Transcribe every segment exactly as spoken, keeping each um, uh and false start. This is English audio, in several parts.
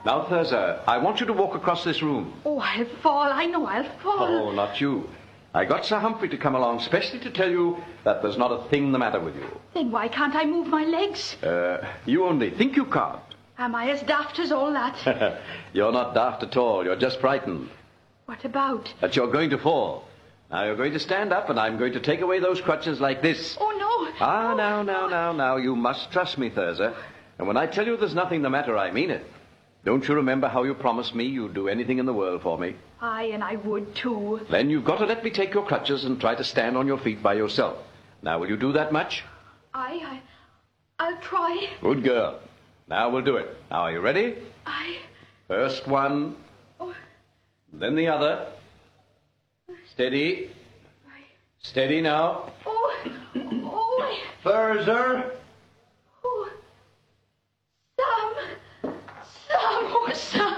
Now, Thurza, I want you to walk across this room. Oh, I'll fall. I know I'll fall. Oh, not you. I got Sir Humphrey to come along specially to tell you that there's not a thing the matter with you. Then why can't I move my legs? Uh, you only think you can't. Am I as daft as all that? You're not daft at all. You're just frightened. What about? That you're going to fall. Now, you're going to stand up, and I'm going to take away those crutches like this. Oh, no. Ah, oh, now, now, now, now. You must trust me, Thurza. And when I tell you there's nothing the matter, I mean it. Don't you remember how you promised me you'd do anything in the world for me? Aye, and I would, too. Then you've got to let me take your crutches and try to stand on your feet by yourself. Now, will you do that much? Aye, I... I'll try. Good girl. Now we'll do it. Now, are you ready? Aye. First one. Oh. Then the other. Steady. Aye. Steady now. Oh. Oh. Thurza. Oh. Sam. Sam. Oh,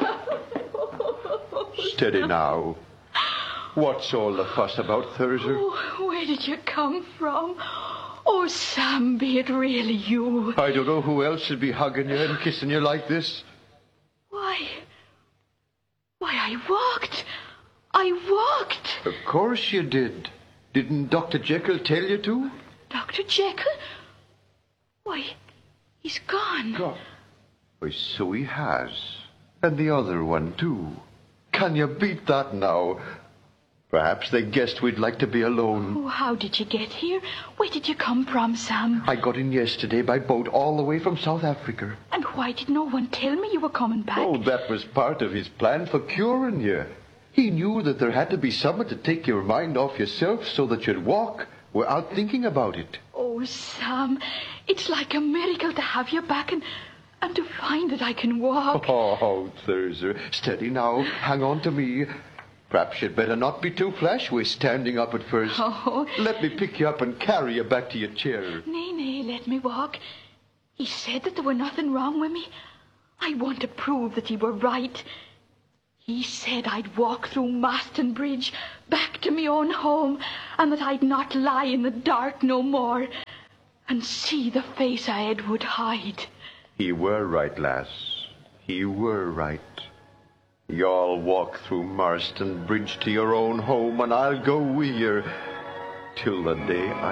Sam. Steady now. What's all the fuss about, Thurza? Oh, where did you come from? Oh, Sam, be it really you? I don't know who else would be hugging you and kissing you like this. Why? Why, I walked. I walked. Of course you did. Didn't Doctor Jekyll tell you to? Doctor Jekyll? Why, he's gone. God. Why, so he has. And the other one, too. Can you beat that now? Perhaps they guessed we'd like to be alone. Oh, how did you get here? Where did you come from, Sam? I got in yesterday by boat all the way from South Africa. And why did no one tell me you were coming back? Oh, that was part of his plan for curing you. He knew that there had to be someone to take your mind off yourself so that you'd walk without thinking about it. Oh, Sam, it's like a miracle to have you back and, and to find that I can walk. Oh, Thurza, steady now. Hang on to me. Perhaps you'd better not be too flash with standing up at first. Oh. Let me pick you up and carry you back to your chair. Nay, nay, let me walk. He said that there were nothing wrong with me. I want to prove that he were right. He said I'd walk through Maston Bridge back to me own home, and that I'd not lie in the dark no more, and see the face I had would hide. He were right, lass. He were right. Y'all walk through Marston Bridge to your own home, and I'll go with you till the day I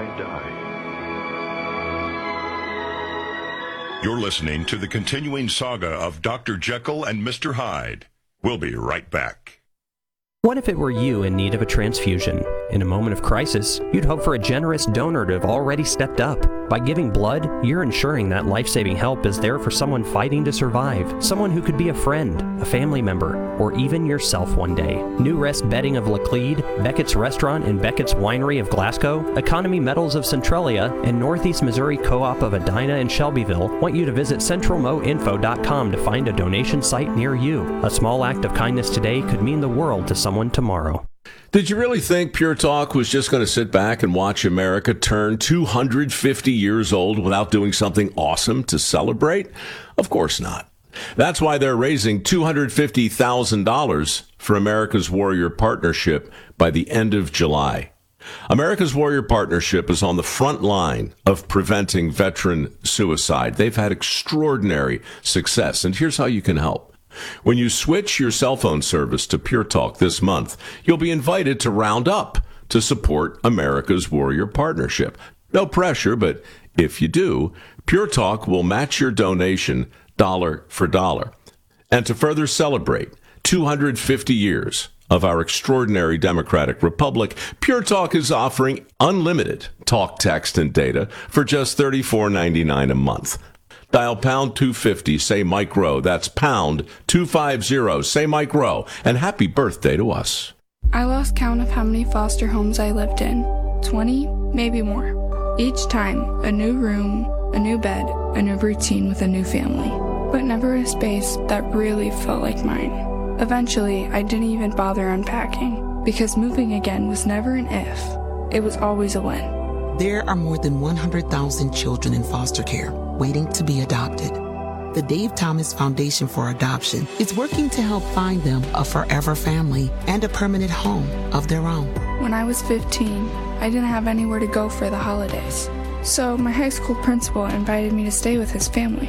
die. You're listening to the continuing saga of Doctor Jekyll and Mister Hyde. We'll be right back. What if it were you in need of a transfusion? In a moment of crisis, you'd hope for a generous donor to have already stepped up. By giving blood, you're ensuring that life-saving help is there for someone fighting to survive, someone who could be a friend, a family member, or even yourself one day. New Rest Bedding of Laclede, Beckett's Restaurant and Beckett's Winery of Glasgow, Economy Metals of Centralia, and Northeast Missouri Co-op of Edina and Shelbyville want you to visit central mo info dot com to find a donation site near you. A small act of kindness today could mean the world to someone tomorrow. Did you really think Pure Talk was just going to sit back and watch America turn two hundred fifty years old without doing something awesome to celebrate? Of course not. That's why they're raising two hundred fifty thousand dollars for America's Warrior Partnership by the end of July. America's Warrior Partnership is on the front line of preventing veteran suicide. They've had extraordinary success, and here's how you can help. When you switch your cell phone service to Pure Talk this month, you'll be invited to round up to support America's Warrior Partnership. No pressure, but if you do, Pure Talk will match your donation dollar for dollar. And to further celebrate two hundred fifty years of our extraordinary democratic republic, Pure Talk is offering unlimited talk, text, and data for just thirty-four ninety-nine a month. Dial pound two fifty, say Mike Rowe. That's pound two fifty, say Mike Rowe. And happy birthday to us. I lost count of how many foster homes I lived in. twenty, maybe more. Each time, a new room, a new bed, a new routine with a new family. But never a space that really felt like mine. Eventually, I didn't even bother unpacking, because moving again was never an if. It was always a when. There are more than one hundred thousand children in foster care waiting to be adopted. The Dave Thomas Foundation for Adoption is working to help find them a forever family and a permanent home of their own. When I was fifteen, I didn't have anywhere to go for the holidays. So my high school principal invited me to stay with his family.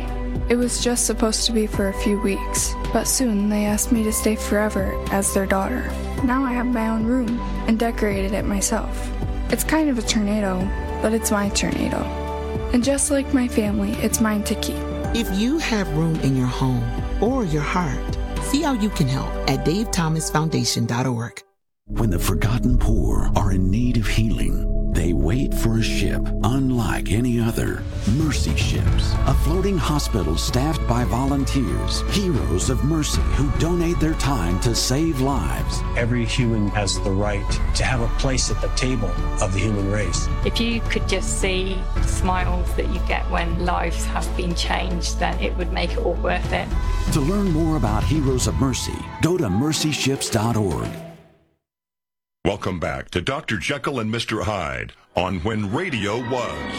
It was just supposed to be for a few weeks, but soon they asked me to stay forever as their daughter. Now I have my own room and decorated it myself. It's kind of a tornado, but it's my tornado. And just like my family, it's mine to keep. If you have room in your home or your heart, see how you can help at dave thomas foundation dot org. When the forgotten poor are in need of healing, they wait for a ship unlike any other. Mercy Ships, a floating hospital staffed by volunteers, heroes of mercy who donate their time to save lives. Every human has the right to have a place at the table of the human race. If you could just see the smiles that you get when lives have been changed, then it would make it all worth it. To learn more about Heroes of Mercy, go to mercy ships dot org. Welcome back to Doctor Jekyll and Mister Hyde on When Radio Was.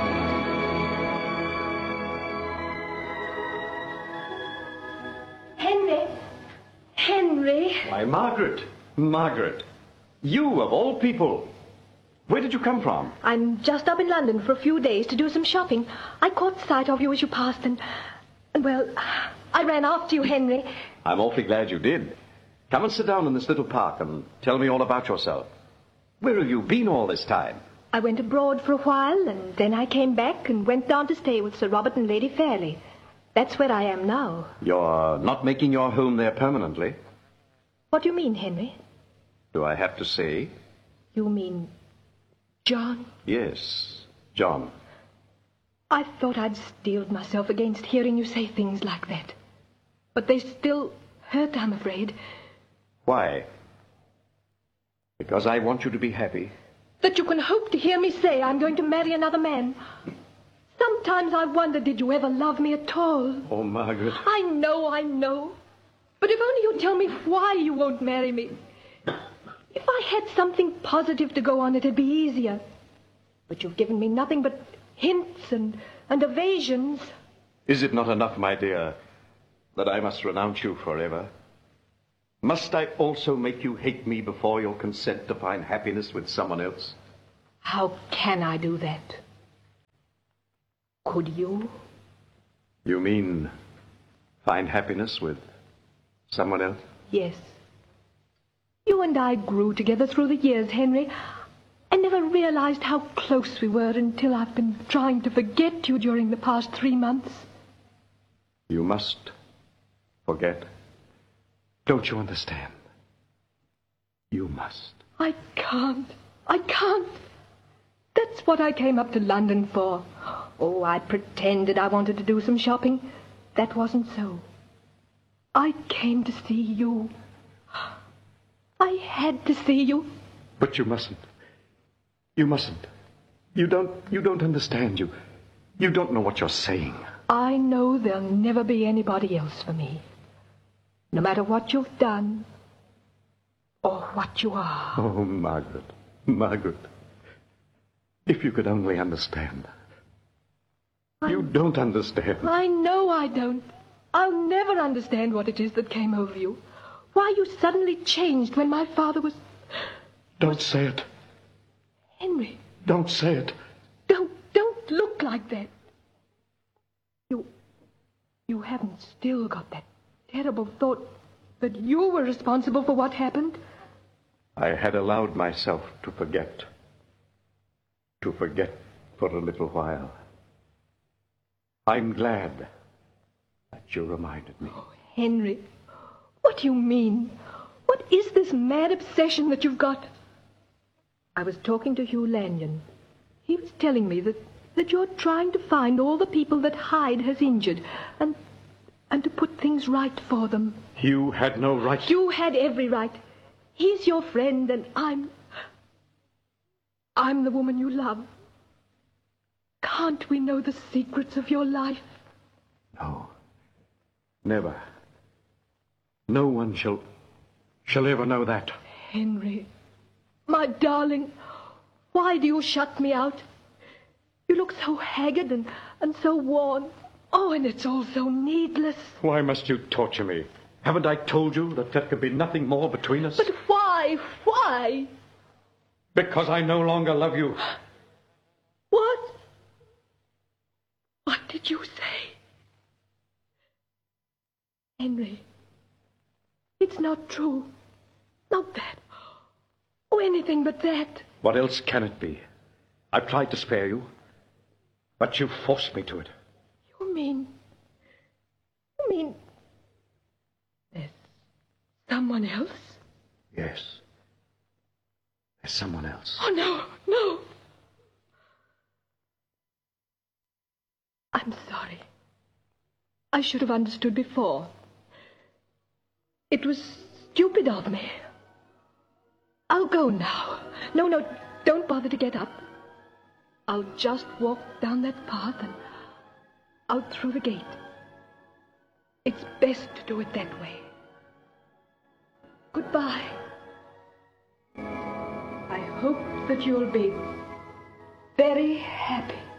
Henry! Henry! Why, Margaret! Margaret! You, of all people! Where did you come from? I'm just up in London for a few days to do some shopping. I caught sight of you as you passed and... and well, I ran after you, Henry. I'm awfully glad you did. Come and sit down in this little park and tell me all about yourself. Where have you been all this time? I went abroad for a while, and then I came back and went down to stay with Sir Robert and Lady Fairley. That's where I am now. You're not making your home there permanently? What do you mean, Henry? Do I have to say? You mean John? Yes, John. I thought I'd steeled myself against hearing you say things like that. But they still hurt, I'm afraid. Why? Because I want you to be happy. That you can hope to hear me say I'm going to marry another man. Sometimes I wonder, did you ever love me at all? Oh, Margaret. I know, I know. But if only you'd tell me why you won't marry me. If I had something positive to go on, it'd be easier. But you've given me nothing but hints and, and evasions. Is it not enough, my dear, that I must renounce you forever? Must I also make you hate me before you'll consent to find happiness with someone else? How can I do that? Could you? You mean find happiness with someone else? Yes. You and I grew together through the years, Henry. I never realized how close we were until I've been trying to forget you during the past three months. You must forget. Don't you understand? You must. I can't. I can't. That's what I came up to London for. Oh, I pretended I wanted to do some shopping. That wasn't so. I came to see you. I had to see you. But you mustn't. You mustn't. You don't, you don't understand. You, you don't know what you're saying. I know there'll never be anybody else for me. No matter what you've done, or what you are. Oh, Margaret, Margaret, if you could only understand. I, you don't understand. I know I don't. I'll never understand what it is that came over you. Why you suddenly changed when my father was... Don't say it. Henry. Don't say it. Don't, don't look like that. You, you haven't still got that terrible thought that you were responsible for what happened? I had allowed myself to forget. To forget for a little while. I'm glad that you reminded me. Oh, Henry, what do you mean? What is this mad obsession that you've got? I was talking to Hugh Lanyon. He was telling me that, that you're trying to find all the people that Hyde has injured and... and to put things right for them. Hugh had no right... You had every right. He's your friend, and I'm... I'm the woman you love. Can't we know the secrets of your life? No. Never. No one shall... shall ever know that. Henry, my darling, why do you shut me out? You look so haggard and, and so worn. Oh, and it's all so needless. Why must you torture me? Haven't I told you that there can be nothing more between us? But why? Why? Because I no longer love you. What? What did you say? Henry, it's not true. Not that. Oh, anything but that. What else can it be? I've tried to spare you, but you forced me to it. You mean... You mean... There's someone else? Yes. There's someone else. Oh, no, no. I'm sorry. I should have understood before. It was stupid of me. I'll go now. No, no, don't bother to get up. I'll just walk down that path and out through the gate. It's best to do it that way. Goodbye. I hope that you'll be very happy.